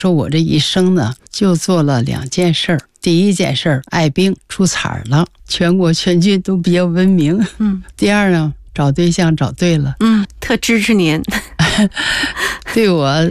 说我这一生呢，就做了2件事儿。第一件事儿，爱兵出彩了，全国全军都比较闻名。第二呢，找对象找对了。 特支持您。 对我